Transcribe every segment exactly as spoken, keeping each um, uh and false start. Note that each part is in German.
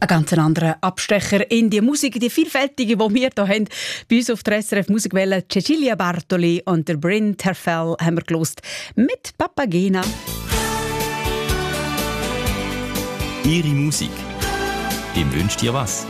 Ein ganz anderer Abstecher in die Musik, die vielfältige, die wir hier haben. Bei uns auf der S R F Musikwelle Cecilia Bartoli und der Bryn Terfel haben wir gelost mit Papagena. Ihre Musik. Wem wünscht ihr was?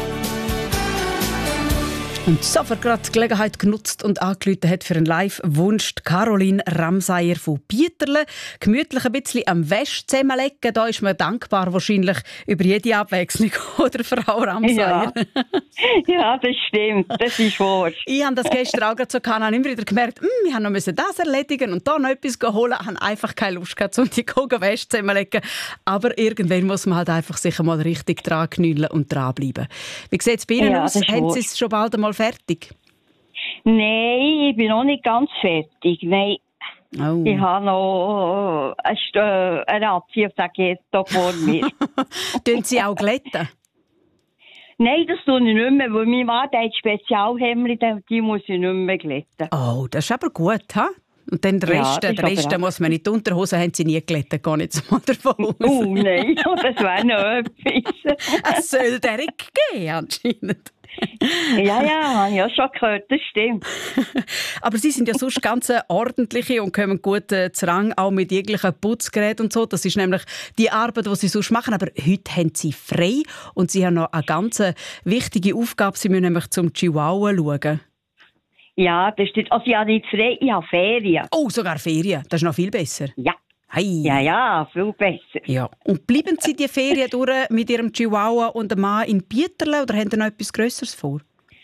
Und sofort gerade die Gelegenheit genutzt und angerufen hat für einen Live-Wunsch Caroline Ramsayer von Bieterle. Gemütlich ein bisschen am Wäsch zusammenlegen. Da ist man dankbar wahrscheinlich über jede Abwechslung, oder Frau Ramsayer? Ja, ja, das stimmt. Das ist wahr. Ich habe das gestern auch gerade so gehabt, habe immer wieder gemerkt, wir haben noch das erledigen und da noch etwas holen. Ich habe einfach keine Lust gehabt, um die Wäsche zusammenzulegen. Aber irgendwann muss man halt einfach sich mal richtig dran knüllen und dranbleiben. Wie sieht es bei Ihnen Ja, aus? Haben Sie es schon bald einmal fertig? Nein, ich bin noch nicht ganz fertig. Nein. Oh. Ich habe noch eine, St- eine Razzi auf der Ghetto vor mir. Tun Sie auch glätten? Nein, das tue ich nicht mehr, weil mein Mann hat Spezialhemden, die muss ich nicht mehr glätten. Oh, das ist aber gut, ha? Und dann der Ja, Rest, das ist der Rest aber auch- muss man in die Unterhose, haben Sie nie glättet, gar nicht so mal davon aus. Oh nein, das wäre noch etwas. Es soll Derek geben, anscheinend. Ja, ja, habe ich ja schon gehört, das stimmt. Aber Sie sind ja sonst ganz eine ordentliche und kommen gut äh, zu Rang, auch mit jeglichen Putzgeräten und so. Das ist nämlich die Arbeit, die Sie sonst machen. Aber heute haben Sie frei und Sie haben noch eine ganz wichtige Aufgabe. Sie müssen nämlich zum Chihuahua schauen. Ja, das stimmt. Also ich habe nicht frei, ich habe Ferien. Oh, sogar Ferien. Das ist noch viel besser. Ja, Hey. ja, ja, viel besser. Ja. Und bleiben Sie die Ferien durch mit Ihrem Chihuahua und dem Mann in Bieterle oder haben Sie noch etwas Grösseres vor?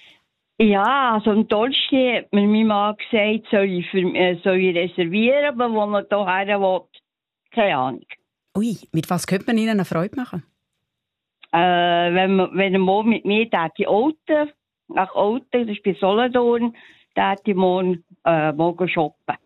Ja, also am Donnerstag hat mir mein Mann gesagt, soll ich, für, äh, soll ich reservieren, aber wo er hierher will, keine Ahnung. Ui, mit was könnte man Ihnen eine Freude machen? Äh, wenn, man, wenn er morgen mit mir die Olten, nach Olten, das ist bei Solothurn, da ich morgen, äh, morgen shoppen.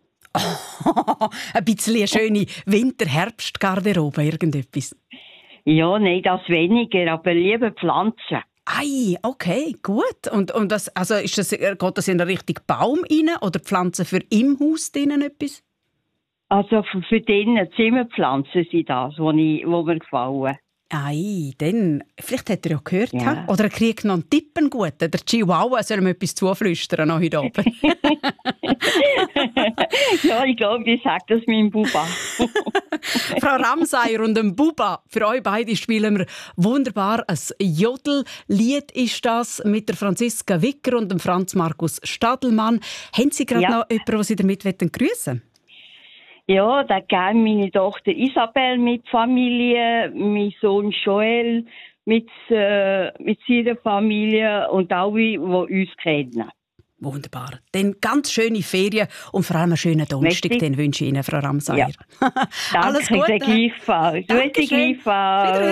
Ein bisschen eine schöne Winter-Herbst-Garderobe, irgendetwas. Ja, nein, das weniger, aber lieber Pflanzen. Ei, okay, gut. Und, und das, also ist das, geht das in einen richtigen Baum rein oder Pflanzen für im Haus drinnen etwas? Also für, für drinnen Zimmerpflanzen sind das, die mir gefallen. Ei, dann, vielleicht hat er ja gehört, Ja. ha? Oder er kriegt noch einen Tipp, einen guten. Der Chihuahua soll ihm etwas zuflüstern noch heute Abend. Ja, ich glaube, ich sage das meinem Buba. Frau Ramsayer und dem Buba, für euch beide spielen wir wunderbar ein Jodellied ist das mit der Franziska Wicker und dem Franz Markus Stadelmann. Haben Sie gerade Ja. noch jemanden, den Sie damit grüßen wollen? Ja, da gehen meine Tochter Isabel mit Familie, mein Sohn Joel mit, äh, mit seiner Familie und alle, die uns kennen. Wunderbar. Dann ganz schöne Ferien und vor allem einen schönen Donnerstag. Merci. Den wünsche ich Ihnen, Frau Ramsayer. Ja. Alles Danke, Gute. sehr gleichfalls. Dankeschön. Gleichfalls. Wiederhören.